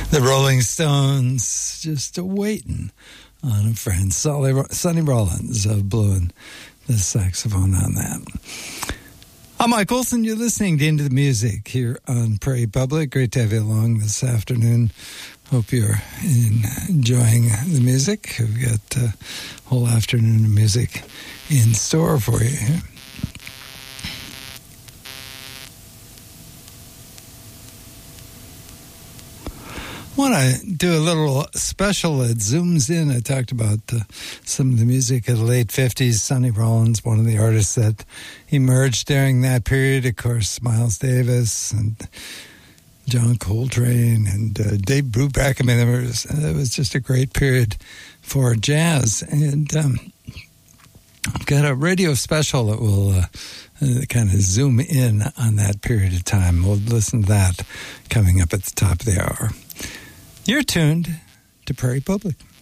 The Rolling Stones just waiting on a friend. Sonny Rollins blowing the saxophone on that. I'm Mike Olson. You're listening to Into the Music here on Prairie Public. Great to have you along this afternoon. Hope you're enjoying the music. We've got a whole afternoon of music in store for you here. I want to do a little special that zooms in. I talked about some of the music of the late 50s. Sonny Rollins, one of the artists that emerged during that period. Of course, Miles Davis and John Coltrane and Dave Brubeck. I mean, it was just a great period for jazz. And I've got a radio special that will kind of zoom in on that period of time. We'll listen to that coming up at the top of the hour. You're tuned to Prairie Public.